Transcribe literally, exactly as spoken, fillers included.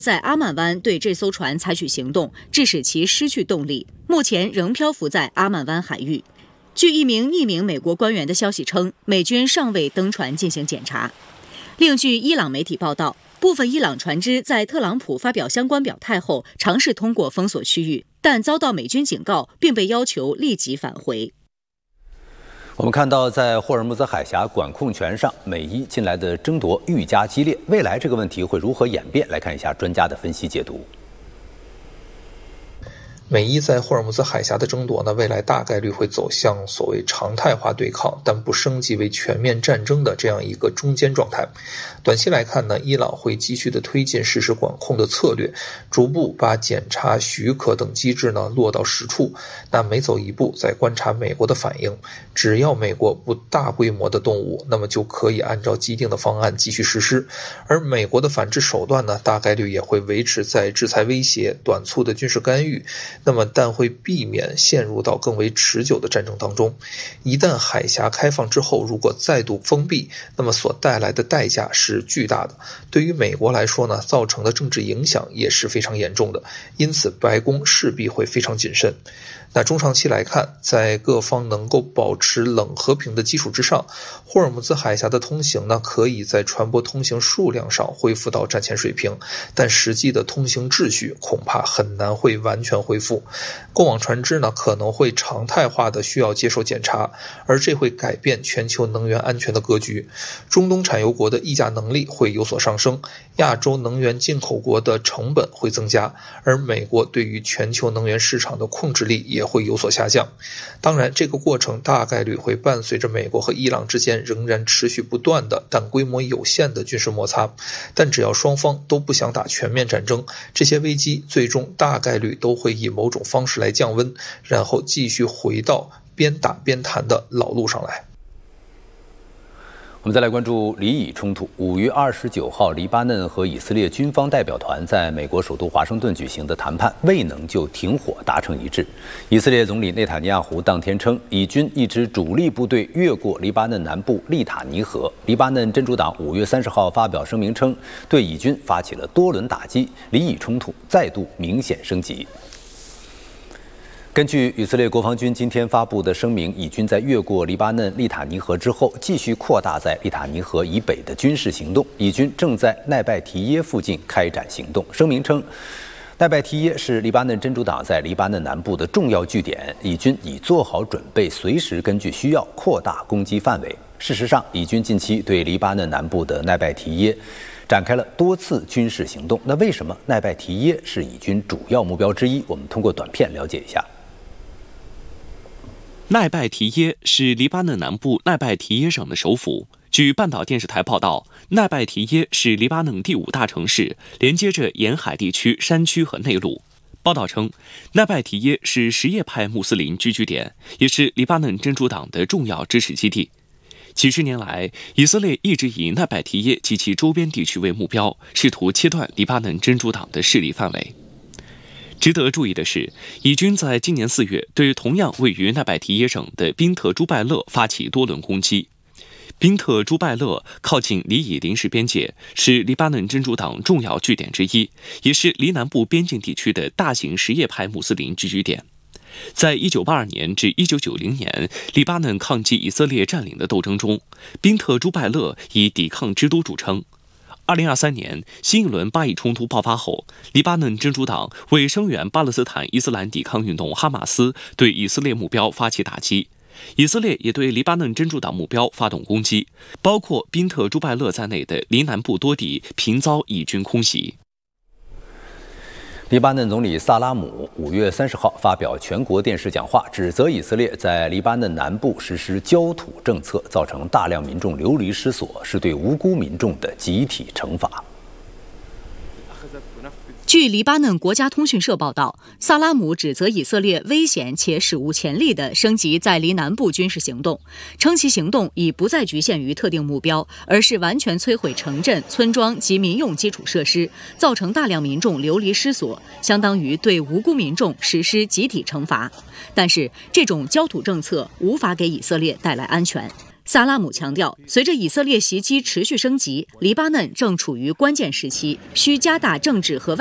在阿曼湾对这艘船采取行动，致使其失去动力，目前仍漂浮在阿曼湾海域。据一名匿名美国官员的消息称，美军尚未登船进行检查。另据伊朗媒体报道，部分伊朗船只在特朗普发表相关表态后，尝试通过封锁区域，但遭到美军警告，并被要求立即返回。 我们看到，在霍尔木兹海峡管控权上，美伊近来的争夺愈加激烈，未来这个问题会如何演变？来看一下专家的分析解读。 美伊在霍尔木兹海峡的争夺呢，未来大概率会走向所谓常态化对抗，但不升级为全面战争的这样一个中间状态。短期来看呢，伊朗会继续的推进实时管控的策略，逐步把检查、许可等机制呢落到实处。那每走一步，再观察美国的反应。只要美国不大规模的动武，那么就可以按照既定的方案继续实施。而美国的反制手段呢，大概率也会维持在制裁威胁、短促的军事干预。那么但会避免陷入到更为持久的战争当中。一旦海峡开放之后，如果再度封闭，那么所带来的代价是巨大的。对于美国来说呢，造成的政治影响也是非常严重的，因此白宫势必会非常谨慎。那中长期来看，在各方能够保持冷和平的基础之上，霍尔木兹海峡的通行呢，可以在船舶通行数量上恢复到战前水平，但实际的通行秩序恐怕很难会完全恢复。过往船只呢，可能会常态化的需要接受检查，而这会改变全球能源安全的格局。中东产油国的议价能力会有所上升，亚洲能源进口国的成本会增加，而美国对于全球能源市场的控制力也也会有所下降。当然，这个过程大概率会伴随着美国和伊朗之间仍然持续不断的但规模有限的军事摩擦。但只要双方都不想打全面战争，这些危机最终大概率都会以某种方式来降温，然后继续回到边打边谈的老路上来。 我们再来关注黎以冲突。五月二十九号，黎巴嫩和以色列军方代表团在美国首都华盛顿举行的谈判未能就停火达成一致。以色列总理内塔尼亚胡当天称，以军一支主力部队越过黎巴嫩南部利塔尼河。黎巴嫩真主党五月三十号发表声明称，对以军发起了多轮打击，黎以冲突再度明显升级。根据以色列国防军今天发布的声明，以军在越过黎巴嫩利塔尼河之后，继续扩大在利塔尼河以北的军事行动。以军正在奈拜提耶附近开展行动。声明称，奈拜提耶是黎巴嫩真主党在黎巴嫩南部的重要据点，以军已做好准备，随时根据需要扩大攻击范围。事实上，以军近期对黎巴嫩南部的奈拜提耶展开了多次军事行动。那为什么奈拜提耶是以军主要目标之一？我们通过短片了解一下。 奈拜提耶是黎巴嫩南部奈拜提耶省的首府。据半岛电视台报道，奈拜提耶是黎巴嫩第五大城市，连接着沿海地区山区和内陆。报道称，奈拜提耶是什叶派穆斯林聚居点，也是黎巴嫩真主党的重要支持基地。几十年来，以色列一直以奈拜提耶及其周边地区为目标，试图切断黎巴嫩真主党的势力范围。值得注意的是，以军在今年四月对同样位于奈拜提耶省的宾特朱拜勒发起多轮攻击。宾特朱拜勒靠近黎以临时边界，是黎巴嫩真主党重要据点之一，也是黎南部边境地区的大型什叶派穆斯林聚居点。在一九八二年至一九九零年黎巴嫩抗击以色列占领的斗争中，宾特朱拜勒以抵抗之都著称。二零二三年，新一轮巴以冲突爆发后，黎巴嫩真主党为声援巴勒斯坦伊斯兰抵抗运动哈马斯，对以色列目标发起打击。以色列也对黎巴嫩真主党目标发动攻击，包括宾特朱拜勒在内的黎南部多地频遭以军空袭。 黎巴嫩总理萨拉姆五月三十号发表全国电视讲话，指责以色列在黎巴嫩南部实施焦土政策，造成大量民众流离失所，是对无辜民众的集体惩罚。 据黎巴嫩国家通讯社报道，萨拉姆指责以色列危险且史无前例地升级在黎南部军事行动，称其行动已不再局限于特定目标，而是完全摧毁城镇、村庄及民用基础设施，造成大量民众流离失所，相当于对无辜民众实施集体惩罚。但是，这种焦土政策无法给以色列带来安全。 萨拉姆强调，随着以色列袭击持续升级，黎巴嫩正处于关键时期，需加大政治和外